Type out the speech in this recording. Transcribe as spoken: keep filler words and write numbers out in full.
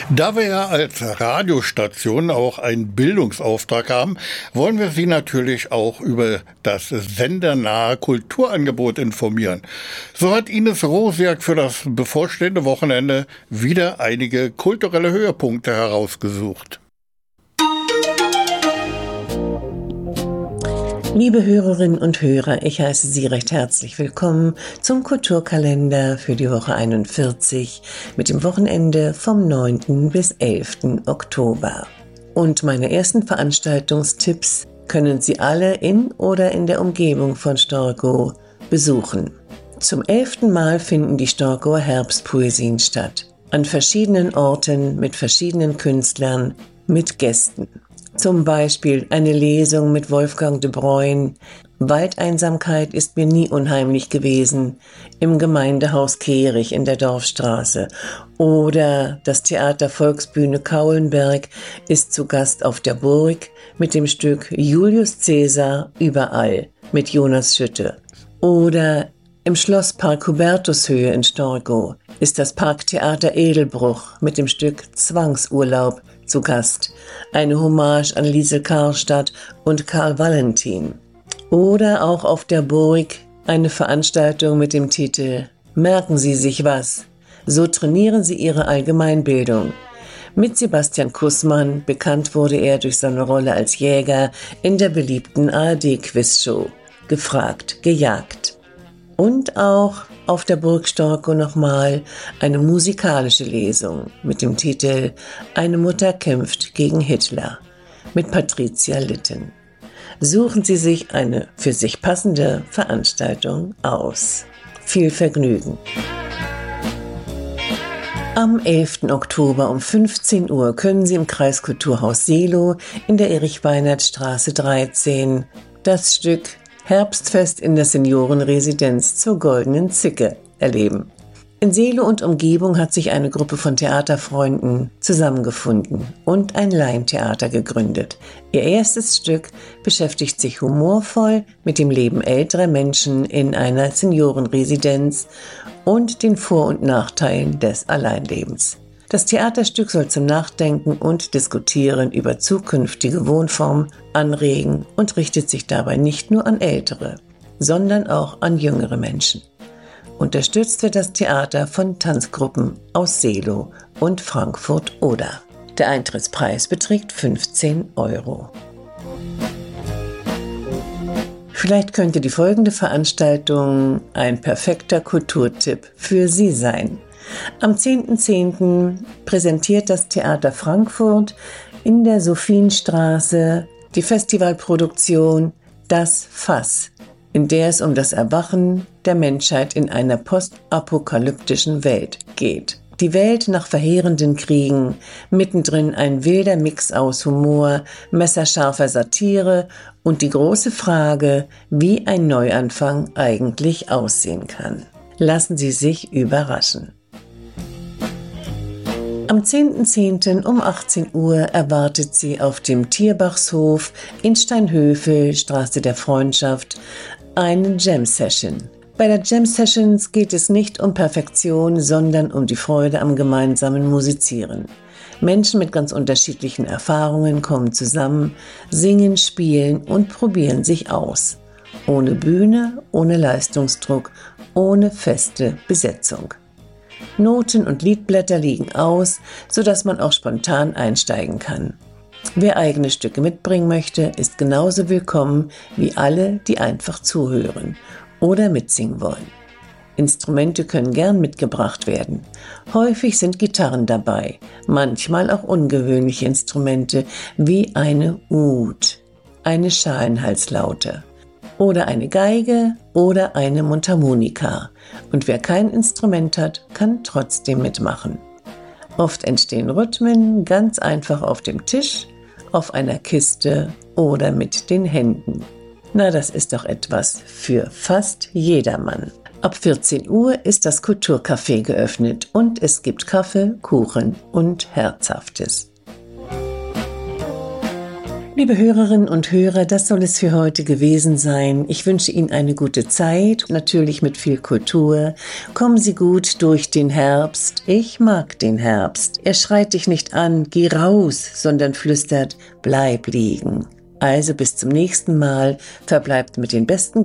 Da wir ja als Radiostation auch einen Bildungsauftrag haben, wollen wir Sie natürlich auch über das sendernahe Kulturangebot informieren. So hat Ines Rosiak für das bevorstehende Wochenende wieder einige kulturelle Höhepunkte herausgesucht. Liebe Hörerinnen und Hörer, ich heiße Sie recht herzlich willkommen zum Kulturkalender für die Woche einundvierzig mit dem Wochenende vom neunten bis elften Oktober. Und meine ersten Veranstaltungstipps können Sie alle in oder in der Umgebung von Storkow besuchen. Zum elften Mal finden die Storkower Herbstpoesien statt. An verschiedenen Orten, mit verschiedenen Künstlern, mit Gästen. Zum Beispiel eine Lesung mit Wolfgang de Bruyn. Waldeinsamkeit ist mir nie unheimlich gewesen im Gemeindehaus Kehrig in der Dorfstraße. Oder das Theater Volksbühne Kaulenberg ist zu Gast auf der Burg mit dem Stück Julius Caesar überall mit Jonas Schütte. Oder im Schlosspark Hubertushöhe in Storkow ist das Parktheater Edelbruch mit dem Stück Zwangsurlaub zu Gast. Eine Hommage an Liesel Karlstadt und Karl Valentin. Oder auch auf der Burg eine Veranstaltung mit dem Titel Merken Sie sich was? So trainieren Sie Ihre Allgemeinbildung. Mit Sebastian Kussmann, bekannt wurde er durch seine Rolle als Jäger in der beliebten A R D-Quizshow Gefragt, gejagt. Und auch auf der Burg Storkow nochmal eine musikalische Lesung mit dem Titel Eine Mutter kämpft gegen Hitler mit Patricia Litten. Suchen Sie sich eine für sich passende Veranstaltung aus. Viel Vergnügen! Am elften Oktober um fünfzehn Uhr können Sie im Kreiskulturhaus Seelow in der Erich-Weinert-Straße dreizehn das Stück Herbstfest in der Seniorenresidenz zur Goldenen Zicke erleben. In Seelow und Umgebung hat sich eine Gruppe von Theaterfreunden zusammengefunden und ein Laientheater gegründet. Ihr erstes Stück beschäftigt sich humorvoll mit dem Leben älterer Menschen in einer Seniorenresidenz und den Vor- und Nachteilen des Alleinlebens. Das Theaterstück soll zum Nachdenken und Diskutieren über zukünftige Wohnformen anregen und richtet sich dabei nicht nur an Ältere, sondern auch an jüngere Menschen. Unterstützt wird das Theater von Tanzgruppen aus Seelow und Frankfurt-Oder. Der Eintrittspreis beträgt fünfzehn Euro. Vielleicht könnte die folgende Veranstaltung ein perfekter Kulturtipp für Sie sein. Am zehnten zehnten präsentiert das Theater Frankfurt in der Sophienstraße die Festivalproduktion Das Fass, in der es um das Erwachen der Menschheit in einer postapokalyptischen Welt geht. Die Welt nach verheerenden Kriegen, mittendrin ein wilder Mix aus Humor, messerscharfer Satire und die große Frage, wie ein Neuanfang eigentlich aussehen kann. Lassen Sie sich überraschen. Am zehnten zehnten um achtzehn Uhr erwartet Sie auf dem Tierbachshof in Steinhöfel, Straße der Freundschaft, eine Jam-Session. Bei der Jam-Sessions geht es nicht um Perfektion, sondern um die Freude am gemeinsamen Musizieren. Menschen mit ganz unterschiedlichen Erfahrungen kommen zusammen, singen, spielen und probieren sich aus. Ohne Bühne, ohne Leistungsdruck, ohne feste Besetzung. Noten und Liedblätter liegen aus, sodass man auch spontan einsteigen kann. Wer eigene Stücke mitbringen möchte, ist genauso willkommen wie alle, die einfach zuhören oder mitsingen wollen. Instrumente können gern mitgebracht werden. Häufig sind Gitarren dabei, manchmal auch ungewöhnliche Instrumente wie eine Oud, eine Schalenhalslaute. Oder eine Geige oder eine Mundharmonika. Und wer kein Instrument hat, kann trotzdem mitmachen. Oft entstehen Rhythmen ganz einfach auf dem Tisch, auf einer Kiste oder mit den Händen. Na, das ist doch etwas für fast jedermann. Ab vierzehn Uhr ist das Kulturcafé geöffnet und es gibt Kaffee, Kuchen und Herzhaftes. Liebe Hörerinnen und Hörer, das soll es für heute gewesen sein. Ich wünsche Ihnen eine gute Zeit, natürlich mit viel Kultur. Kommen Sie gut durch den Herbst. Ich mag den Herbst. Er schreit dich nicht an, geh raus, sondern flüstert, bleib liegen. Also bis zum nächsten Mal, verbleibt mit den besten